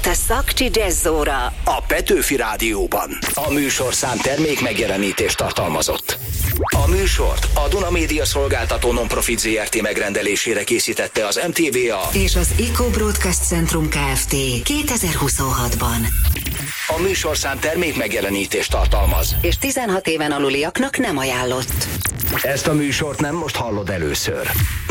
át a Szakcsi Jazzóra a Petőfi Rádióban. A műsorszám termék megjelenítést tartalmazott. A műsort a Duna Média Szolgáltató Nonprofit Zrt. Megrendelésére készítette az MTVA és az Eco Broadcast Centrum Kft. 2026-ban. A műsorszám termék megjelenítést tartalmaz, és 16 éven aluliaknak nem ajánlott. Ezt a műsort nem most hallod először.